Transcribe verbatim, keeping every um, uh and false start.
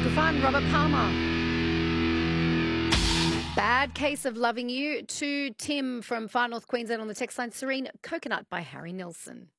Good fun, Robert Palmer. Bad Case of Loving You to Tim from Far North Queensland on the text line. Serene, Coconut by Harry Nilsson.